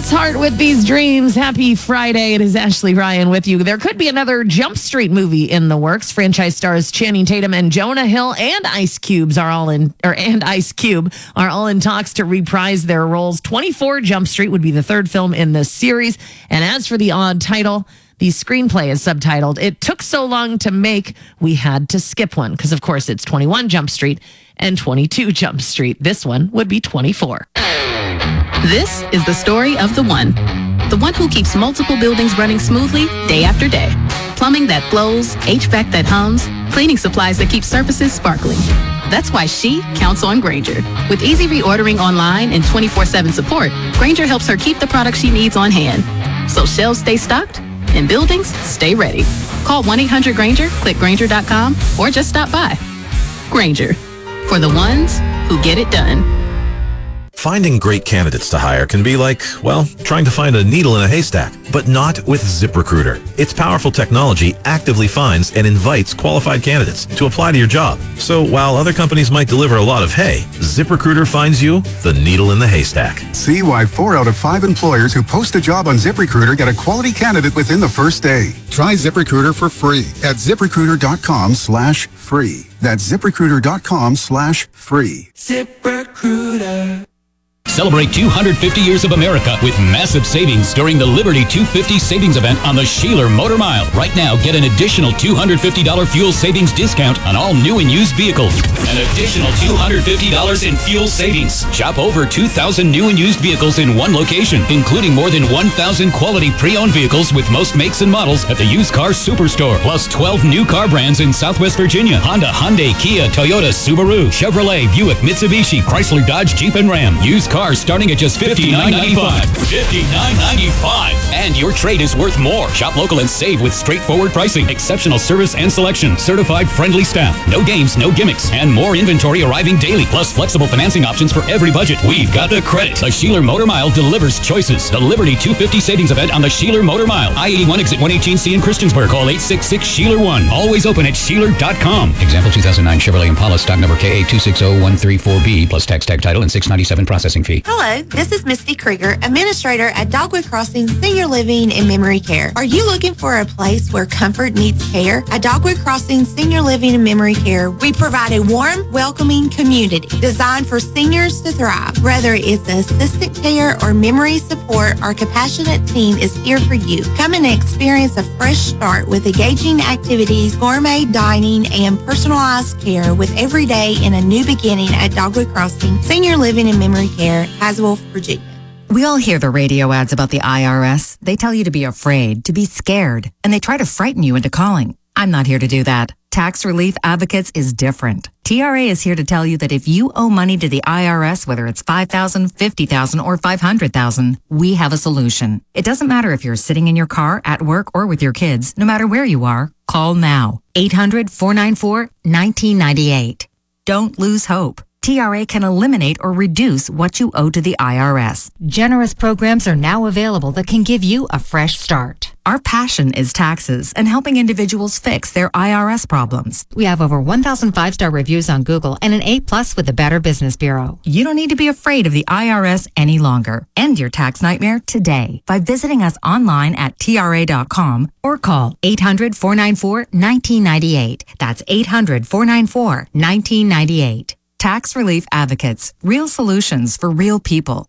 God's heart with these dreams. Happy Friday. It is Ashley Ryan with you. There could be another Jump Street movie in the works. Franchise stars Channing Tatum and Jonah Hill and Ice Cube are all in talks to reprise their roles. 24 Jump Street would be the third film in the series. And as for the odd title, the screenplay is subtitled, "It Took So Long to Make, We Had to Skip One." Because, of course, it's 21 Jump Street and 22 Jump Street. This one would be 24. This is the story of the one who keeps multiple buildings running smoothly day after day. Plumbing that flows, HVAC that hums, cleaning supplies that keep surfaces sparkling. That's why she counts on Grainger. With easy reordering online and 24/7 support, Grainger helps her keep the products she needs on hand. So shelves stay stocked and buildings stay ready. Call 1-800-GRAINGER, click Grainger.com, or just stop by. Grainger, for the ones who get it done. Finding great candidates to hire can be like, well, trying to find a needle in a haystack, but not with ZipRecruiter. Its powerful technology actively finds and invites qualified candidates to apply to your job. So while other companies might deliver a lot of hay, ZipRecruiter finds you the needle in the haystack. See why 4 out of 5 employers who post a job on ZipRecruiter get a quality candidate within the first day. Try ZipRecruiter for free at ZipRecruiter.com/free. That's ZipRecruiter.com/free. ZipRecruiter. Celebrate 250 years of America with massive savings during the Liberty 250 savings event on the Sheeler Motor Mile. Right now, get an additional $250 fuel savings discount on all new and used vehicles. An additional $250 in fuel savings. Shop over 2,000 new and used vehicles in one location, including more than 1,000 quality pre-owned vehicles with most makes and models at the Used Car Superstore. Plus 12 new car brands in Southwest Virginia. Honda, Hyundai, Kia, Toyota, Subaru, Chevrolet, Buick, Mitsubishi, Chrysler, Dodge, Jeep, and Ram. Used cars starting at just $59.95. $59.95. And your trade is worth more. Shop local and save with straightforward pricing, exceptional service and selection, certified friendly staff, no games, no gimmicks, and more inventory arriving daily, plus flexible financing options for every budget. We've got the credit. The Sheeler Motor Mile delivers choices. The Liberty 250 savings event on the Sheeler Motor Mile. I-81 exit 118C in Christiansburg. Call 866-SHEELER1. Always open at Sheeler.com. Example 2009 Chevrolet Impala stock number KA260134B plus tax tag title and $697 processing fee. Hello, this is Misty Krieger, Administrator at Dogwood Crossing Senior Living and Memory Care. Are you looking for a place where comfort meets care? At Dogwood Crossing Senior Living and Memory Care, we provide a warm, welcoming community designed for seniors to thrive. Whether it's assisted care or memory support, our compassionate team is here for you. Come and experience a fresh start with engaging activities, gourmet dining, and personalized care with every day in a new beginning at Dogwood Crossing Senior Living and Memory Care, Haswell, Virginia. We all hear the radio ads about the IRS. They tell you to be afraid, to be scared, and they try to frighten you into calling. I'm not here to do that. Tax Relief Advocates is different. TRA is here to tell you that if you owe money to the IRS, whether it's $5,000, $50,000, or $500,000, we have a solution. It doesn't matter if you're sitting in your car, at work, or with your kids. No matter where you are, call now. 800-494-1998. Don't lose hope. TRA can eliminate or reduce what you owe to the IRS. Generous programs are now available that can give you a fresh start. Our passion is taxes and helping individuals fix their IRS problems. We have over 1,000 5-star reviews on Google and an A+ with the Better Business Bureau. You don't need to be afraid of the IRS any longer. End your tax nightmare today by visiting us online at TRA.com or call 800-494-1998. That's 800-494-1998. Tax Relief Advocates. Real solutions for real people.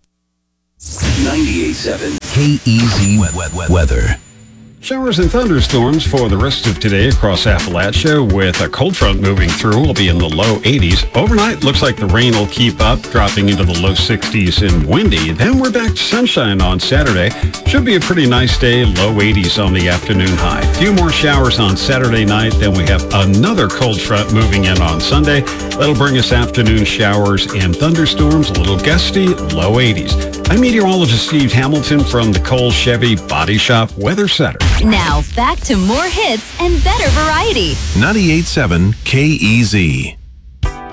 98.7 KEZ weather. Showers and thunderstorms for the rest of today across Appalachia with a cold front moving through. We'll be in the low 80s. Overnight, looks like the rain will keep up, dropping into the low 60s and windy. Then we're back to sunshine on Saturday. Should be a pretty nice day, low 80s on the afternoon high. A few more showers on Saturday night. Then we have another cold front moving in on Sunday. That'll bring us afternoon showers and thunderstorms, a little gusty, low 80s. I'm meteorologist Steve Hamilton from the Cole Chevy Body Shop Weather Center. Now, back to more hits and better variety. 98.7 KEZ.